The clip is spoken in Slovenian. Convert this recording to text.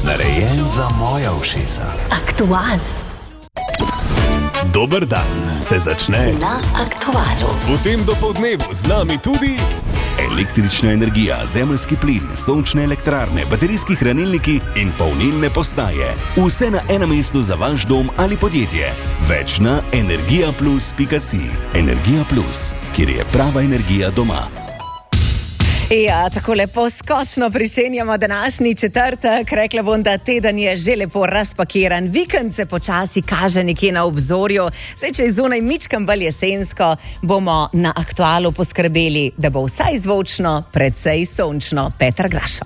narejen za moja ušesa. Aktual. Dober dan se začne Na Aktualu. v tem dopoldnevu z nami tudi električna energija, zemeljski plin, sončne elektrarne, baterijski hranilniki in polnilne postaje. Vse na enem mestu za vaš dom ali podjetje. Več na energijaplus.si. Energija Plus, kjer je prava energija doma. Ja, tako lepo skočno pričenjamo današnji četrtek. Rekla bom, da teden je že lepo razpakiran. Vikend se počasi kaže nekje na obzorju. Saj, če je zunaj mičkam bolj jesensko, bomo na Aktualu poskrbeli, da bo vsaj zvočno, precej sončno. Peter Grašo.